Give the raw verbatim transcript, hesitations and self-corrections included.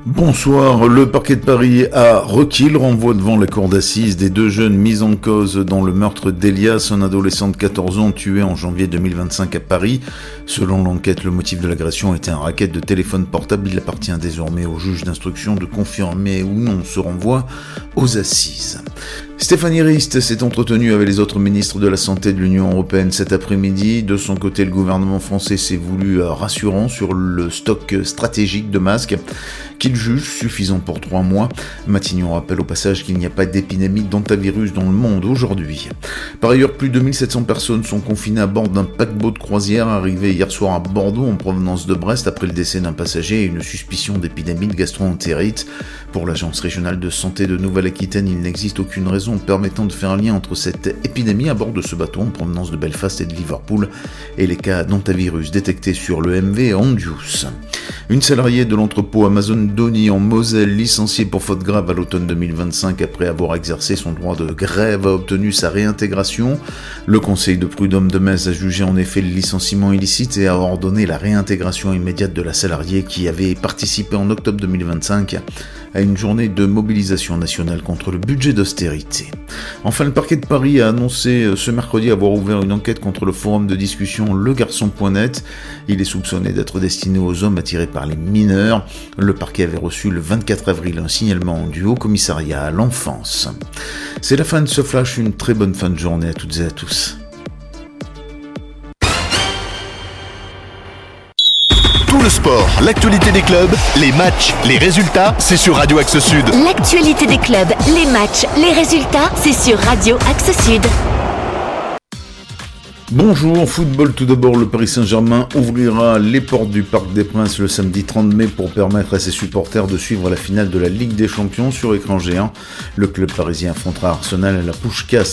Bonsoir, le parquet de Paris a requis le renvoi devant la cour d'assises des deux jeunes mis en cause dans le meurtre d'Elias, un adolescent de quatorze ans tué en janvier deux mille vingt-cinq à Paris. Selon l'enquête, le motif de l'agression était un racket de téléphone portable. Il appartient désormais au juge d'instruction de confirmer ou non ce renvoi aux assises. Stéphanie Rist s'est entretenue avec les autres ministres de la Santé de l'Union européenne cet après-midi. De son côté, le gouvernement français s'est voulu rassurant sur le stock stratégique de masques qu'il juge suffisant pour trois mois. Matignon rappelle au passage qu'il n'y a pas d'épidémie d'hantavirus dans le monde aujourd'hui. Par ailleurs, plus de mille sept cents personnes sont confinées à bord d'un paquebot de croisière arrivé hier soir à Bordeaux en provenance de Brest après le décès d'un passager et une suspicion d'épidémie de gastro-entérite. Pour l'Agence régionale de santé de Nouvelle-Aquitaine, il n'existe aucune raison permettant de faire un lien entre cette épidémie à bord de ce bateau en provenance de Belfast et de Liverpool et les cas d'hantavirus détectés sur le M V Hondius. Une salariée de l'entrepôt Amazon d'Ony en Moselle, licenciée pour faute grave à l'automne deux mille vingt-cinq après avoir exercé son droit de grève, a obtenu sa réintégration. Le conseil de prud'homme de Metz a jugé en effet le licenciement illicite et a ordonné la réintégration immédiate de la salariée qui avait participé en octobre deux mille vingt-cinq à une journée de mobilisation nationale contre le budget d'austérité. Enfin, le parquet de Paris a annoncé ce mercredi avoir ouvert une enquête contre le forum de discussion Le Garçon point net. Il est soupçonné d'être destiné aux hommes attirés par les mineurs. Le parquet avait reçu le vingt-quatre avril un signalement du Haut Commissariat à l'enfance. C'est la fin de ce flash, une très bonne fin de journée à toutes et à tous. Tout le sport, l'actualité des clubs, les matchs, les résultats, c'est sur Radio Axe Sud. L'actualité des clubs, les matchs, les résultats, c'est sur Radio Axe Sud. Bonjour, football tout d'abord, le Paris Saint-Germain ouvrira les portes du Parc des Princes le samedi trente mai pour permettre à ses supporters de suivre la finale de la Ligue des Champions sur écran géant. Le club parisien affrontera Arsenal à la Puskás